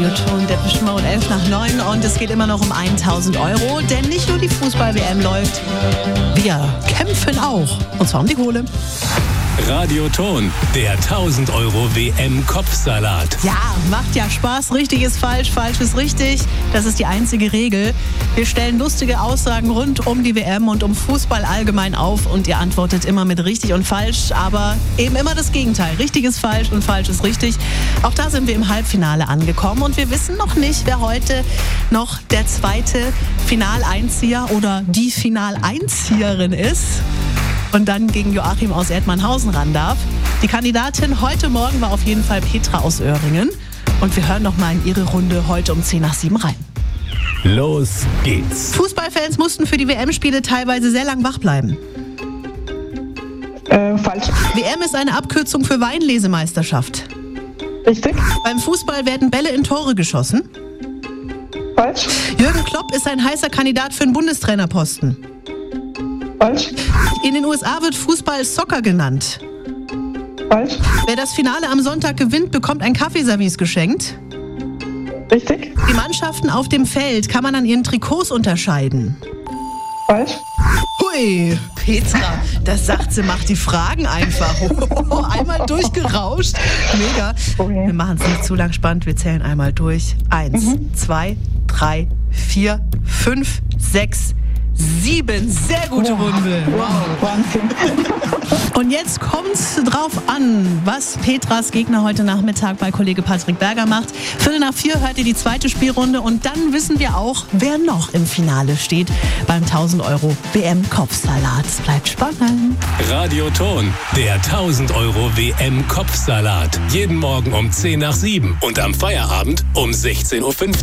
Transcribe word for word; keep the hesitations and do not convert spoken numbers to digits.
Radioton Depeche Mode elf nach neun und es geht immer noch um tausend Euro, denn nicht nur die Fußball-W M läuft, wir kämpfen auch, und zwar um die Kohle. Radioton, der tausend Euro W M-Kopfsalat. Ja, macht ja Spaß. Richtig ist falsch, falsch ist richtig. Das ist die einzige Regel. Wir stellen lustige Aussagen rund um die W M und um Fußball allgemein auf und ihr antwortet immer mit richtig und falsch, aber eben immer das Gegenteil. Richtig ist falsch und falsch ist richtig. Auch da sind wir im Halbfinale angekommen und wir wissen noch nicht, wer heute noch der zweite Finaleinzieher oder die Finaleinzieherin ist und dann gegen Joachim aus Erdmannhausen ran darf. Die Kandidatin heute Morgen war auf jeden Fall Petra aus Öhringen. Und wir hören noch mal in ihre Runde heute um zehn nach sieben rein. Los geht's. Fußballfans mussten für die W M-Spiele teilweise sehr lang wach bleiben. Äh, falsch. W M ist eine Abkürzung für Weinlesemeisterschaft. Richtig. Beim Fußball werden Bälle in Tore geschossen. Falsch. Jürgen Klopp ist ein heißer Kandidat für den Bundestrainerposten. Falsch. In den U S A wird Fußball Soccer genannt. Falsch. Wer das Finale am Sonntag gewinnt, bekommt ein Kaffeeservice geschenkt. Richtig. Die Mannschaften auf dem Feld kann man an ihren Trikots unterscheiden. Falsch. Hui, Petra, das sagt sie, macht die Fragen einfach. Einmal durchgerauscht. Mega. Okay. Wir machen es nicht zu lang spannend, wir zählen einmal durch. Eins, mhm. zwei, drei, vier, fünf, sechs, sieben. Sehr gute Runde. Wow. Wahnsinn. Und jetzt kommt's drauf an, was Petras Gegner heute Nachmittag bei Kollege Patrick Berger macht. Viertel nach vier hört ihr die zweite Spielrunde und dann wissen wir auch, wer noch im Finale steht beim tausend Euro W M-Kopfsalat. Es bleibt spannend. Radioton, der tausend Euro W M-Kopfsalat. Jeden Morgen um zehn nach sieben und am Feierabend um sechzehn Uhr fünfzig.